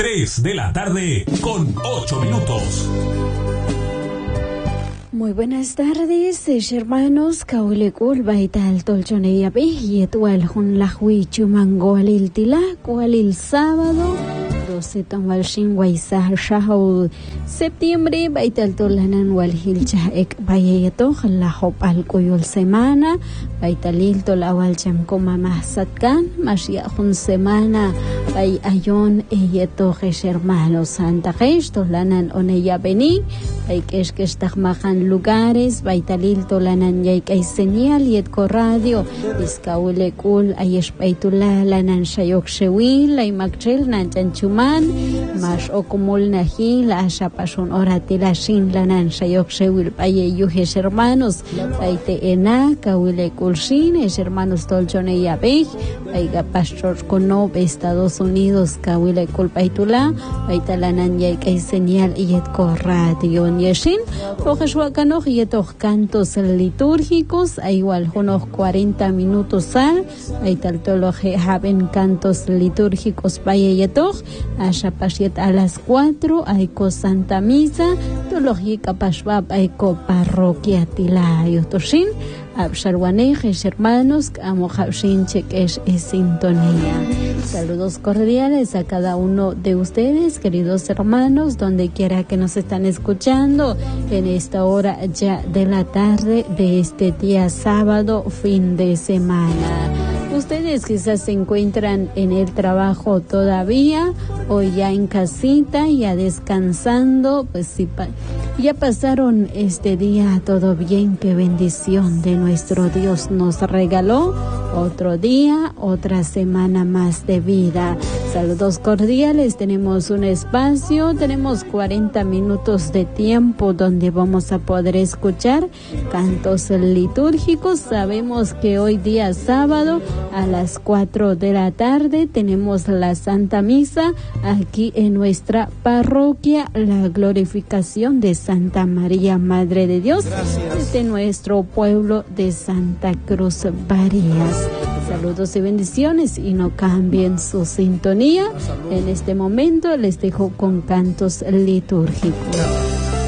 3 de la tarde con 8 minutos. Muy buenas tardes, hermanos. Kaulikul baital tolchoneya yetual hun lahwi chumangoalil tila kualil sábado 12 tamwalshin waisah shahau septiembre baital tolanan walhilcha ek bayeto lahop alkoyol semana baitalil tolawal chamkoma mahsatkan mashia hun semana bay ayon eyeto hermanos santa gesh tolanan oneya beni bay kesh tahmahan lugares baitalil tolanan yaykay señal yetko radio iskawle kul ayesh baitula lanan shayok shewil ay magchel nan chanchuman mash okumul nahi la shapashon oratila shin lanan shayok shewil paye yuhes hermanos baite ena kawile kulshin es hermanos tolchone yabej baiga pastor kono Estados Unidos kawile kul baitula baitalanan yaykay señal yetko radio yeshin Kanoh yetos cantos litúrgicos, hay igual unos 40 minutos al, hay tal toloje haben cantos litúrgicos vaya yetos, haya pasiet a las 4, hay co Santa Misa, toloje capashbab, hay co parroquia tila yotoshin, absharwanejes hermanos, amo habshin cheques es sintonía. Saludos cordiales a cada uno de ustedes, queridos hermanos, donde quiera que nos están escuchando en esta hora ya de la tarde de este día sábado, fin de semana. Ustedes quizás se encuentran en el trabajo todavía o ya en casita, ya descansando, pues si ya pasaron este día todo bien, qué bendición de nuestro Dios nos regaló otro día, otra semana más de vida. Saludos cordiales, tenemos un espacio, tenemos 40 minutos de tiempo donde vamos a poder escuchar cantos litúrgicos. Sabemos que hoy día sábado a las 4 de la tarde tenemos la Santa Misa aquí en nuestra parroquia, la glorificación de Santa María, Madre de Dios, desde nuestro pueblo de Santa Cruz Barías. Saludos y bendiciones y no cambien su sintonía. En este momento les dejo con cantos litúrgicos.